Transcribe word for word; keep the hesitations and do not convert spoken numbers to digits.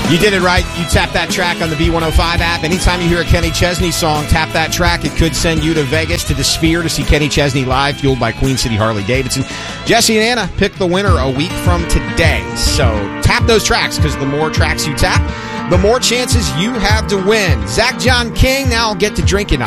You did it right. You tap that track on the B one oh five app. Anytime you hear a Kenny Chesney song, tap that track. It could send you to Vegas to the Sphere to see Kenny Chesney live, fueled by Queen City Harley-Davidson. Jesse and Anna pick the winner a week from today. So tap those tracks, because the more tracks you tap, the more chances you have to win. Zach John King, now I'll get to drinking.